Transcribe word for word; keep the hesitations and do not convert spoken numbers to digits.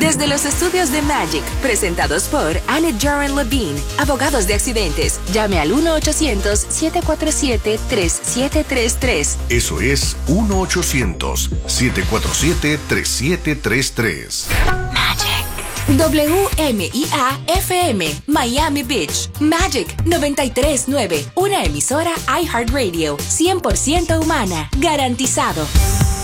Desde los estudios de Magic, presentados por Annette Jaren Levine, abogados de accidentes. Llame al uno ochocientos, siete cuatro siete, tres siete tres tres. Eso es uno ochocientos, siete cuatro siete, tres siete tres tres. Magic. W M I A F M, Miami Beach. Magic noventa y tres punto nueve, una emisora iHeartRadio, cien por ciento humana, garantizado.